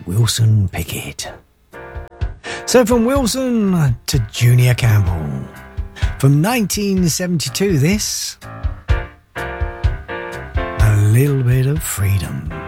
Wilson Pickett. So from Wilson to Junior Campbell. From 1972, this. A little bit of freedom.